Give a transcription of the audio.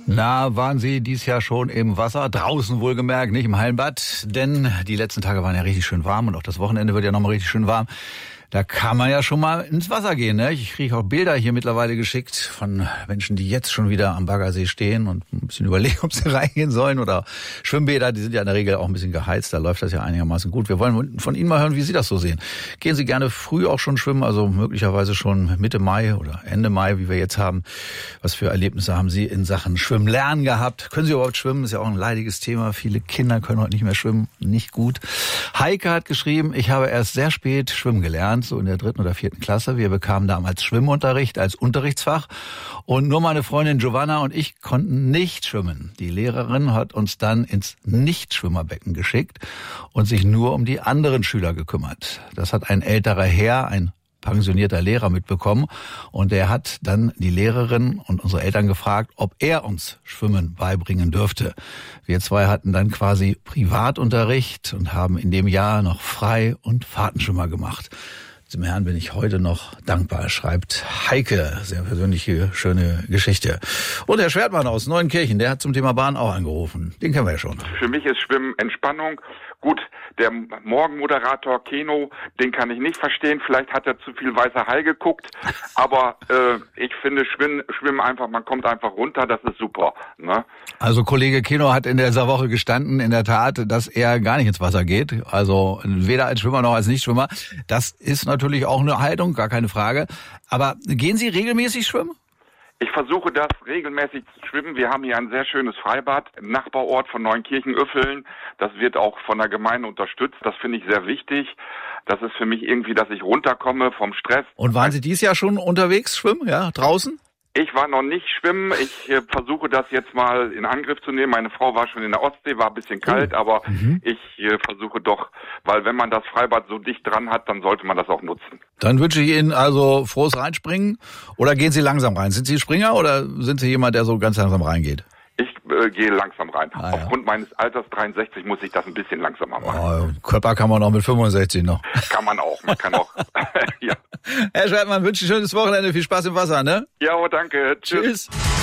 Na, waren Sie dieses Jahr schon im Wasser? Draußen wohlgemerkt, nicht im Hallenbad. Denn die letzten Tage waren ja richtig schön warm und auch das Wochenende wird ja nochmal richtig schön warm. Da kann man ja schon mal ins Wasser gehen, ne? Ich kriege auch Bilder hier mittlerweile geschickt von Menschen, die jetzt schon wieder am Baggersee stehen und ein bisschen überlegen, ob sie reingehen sollen. Oder Schwimmbäder, die sind ja in der Regel auch ein bisschen geheizt. Da läuft das ja einigermaßen gut. Wir wollen von Ihnen mal hören, wie Sie das so sehen. Gehen Sie gerne früh auch schon schwimmen, also möglicherweise schon Mitte Mai oder Ende Mai, wie wir jetzt haben. Was für Erlebnisse haben Sie in Sachen Schwimmlernen gehabt? Können Sie überhaupt schwimmen? Ist ja auch ein leidiges Thema. Viele Kinder können heute nicht mehr schwimmen. Nicht gut. Heike hat geschrieben, ich habe erst sehr spät schwimmen gelernt, so in der 3. oder 4. Klasse. Wir bekamen damals Schwimmunterricht als Unterrichtsfach und nur meine Freundin Giovanna und ich konnten nicht schwimmen. Die Lehrerin hat uns dann ins Nichtschwimmerbecken geschickt und sich nur um die anderen Schüler gekümmert. Das hat ein älterer Herr, ein pensionierter Lehrer mitbekommen und der hat dann die Lehrerin und unsere Eltern gefragt, ob er uns Schwimmen beibringen dürfte. Wir zwei hatten dann quasi Privatunterricht und haben in dem Jahr noch Frei- und Fahrtenschwimmer gemacht. Dem Herrn bin ich heute noch dankbar, schreibt Heike. Sehr persönliche, schöne Geschichte. Und Herr Schwertmann aus Neuenkirchen, der hat zum Thema Bahn auch angerufen. Den kennen wir ja schon. Für mich ist Schwimmen Entspannung. Gut, der Morgenmoderator Keno, den kann ich nicht verstehen. Vielleicht hat er zu viel Weißer Hai geguckt. Aber ich finde Schwimmen einfach, man kommt einfach runter, das ist super. Ne? Also Kollege Keno hat in dieser Woche gestanden, in der Tat, dass er gar nicht ins Wasser geht. Also weder als Schwimmer noch als Nichtschwimmer. Das ist natürlich auch eine Haltung, gar keine Frage. Aber gehen Sie regelmäßig schwimmen? Ich versuche das regelmäßig zu schwimmen. Wir haben hier ein sehr schönes Freibad im Nachbarort von Neuenkirchen-Üffeln. Das wird auch von der Gemeinde unterstützt. Das finde ich sehr wichtig. Das ist für mich irgendwie, dass ich runterkomme vom Stress. Und waren Sie dieses Jahr schon unterwegs schwimmen, ja, draußen? Ich war noch nicht schwimmen. Ich versuche das jetzt mal in Angriff zu nehmen. Meine Frau war schon in der Ostsee, war ein bisschen kalt, aber ich versuche doch, weil wenn man das Freibad so dicht dran hat, dann sollte man das auch nutzen. Dann wünsche ich Ihnen also frohes Reinspringen. Oder gehen Sie langsam rein? Sind Sie Springer oder sind Sie jemand, der so ganz langsam reingeht? Ich gehe langsam rein. Ja. Aufgrund meines Alters 63 muss ich das ein bisschen langsamer machen. Oh, Körper kann man auch mit 65 noch. Kann man auch. Man kann auch. Ja. Herr Schwertmann, wünsche ein schönes Wochenende. Viel Spaß im Wasser, ne? Ja, danke. Tschüss.